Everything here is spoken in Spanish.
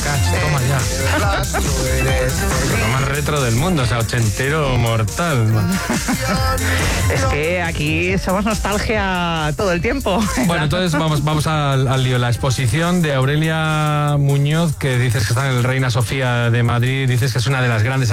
Catch, toma ya. Lo más retro del mundo, o sea, ochentero mortal. Es que aquí somos nostalgia todo el tiempo. Bueno, entonces vamos al lío. La exposición de Aurelia Muñoz, que dices que está en el Reina Sofía de Madrid, dices que es una de las grandes